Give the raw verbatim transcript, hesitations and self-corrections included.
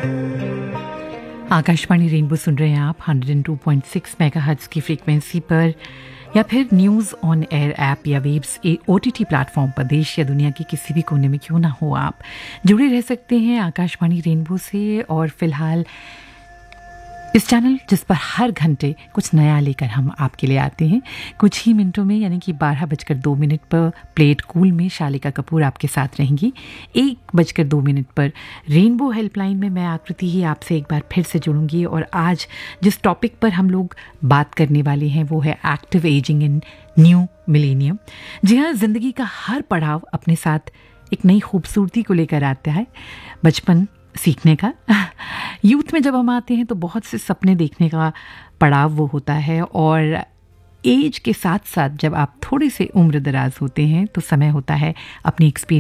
Akashvani rainbow सुन रहे हैं आप एक सौ दो पॉइंट छह मेगाहर्ट्ज़ की फ्रीक्वेंसी पर या फिर न्यूज़ ऑन एयर ऐप या वेब्स ओटीटी प्लेटफॉर्म पर देश या दुनिया के किसी भी कोने में क्यों ना हो आप जुड़े रह सकते हैं आकाशवाणी रेनबो से। और फिलहाल इस चैनल जिस पर हर घंटे कुछ नया लेकर हम आपके लिए आते हैं, कुछ ही मिनटों में यानी कि बारह बजकर दो मिनट पर प्लेट कूल में शालिका कपूर आपके साथ रहेंगी। एक बजकर दो मिनट पर रेनबो हेल्पलाइन में मैं आकृति ही आपसे एक बार फिर से जुड़ूंगी। और आज जिस टॉपिक पर हम लोग बात करने वाले हैं वो है एक्टिव एजिंग इन न्यू मिलेनियम। जी हाँ, जिंदगी का हर पड़ाव अपने साथ एक नई खूबसूरती को लेकर आता है। बचपन सीखने का, यूथ में जब हम आते हैं तो बहुत से सपने देखने का पड़ाव वो होता है। और एज के साथ साथ जब आप थोड़े से उम्र दराज होते हैं तो समय होता है अपनी एक्सपीरियंस